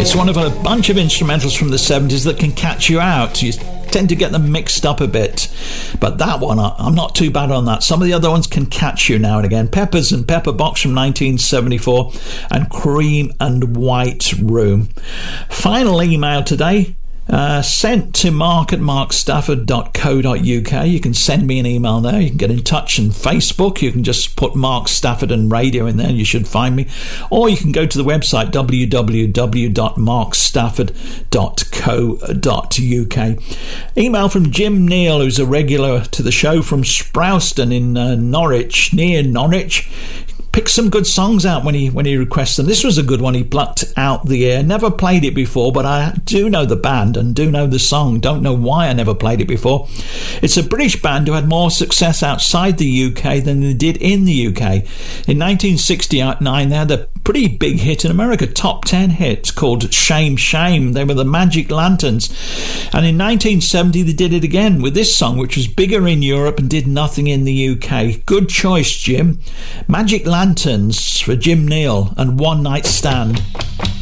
It's one of a bunch of instrumentals from the 70s that can catch you out. You tend to get them mixed up a bit, but that one, I'm not too bad on that. Some of the other ones can catch you now and again. Peppers and Pepper Box from 1974 and Cream and White Room. Final email today, sent to mark@markstafford.co.uk. You can send me an email there. You can get in touch on Facebook. You can just put Mark Stafford and Radio in there and you should find me. Or you can go to the website www.markstafford.co.uk. Email from Jim Neal, who's a regular to the show from Sprouston in Norwich, near Norwich. Pick some good songs out when he requests them. This was a good one he plucked out the air. Never played it before, but I do know the band and do know the song. Don't know why I never played it before. It's a British band who had more success outside the UK than they did in the UK. In 1969, they had a pretty big hit in America, top 10 hit called Shame Shame. They were the Magic Lanterns. And in 1970, they did it again with this song, which was bigger in Europe and did nothing in the UK. Good choice, Jim. Magic Lanterns for Jim Neal and One Night Stand.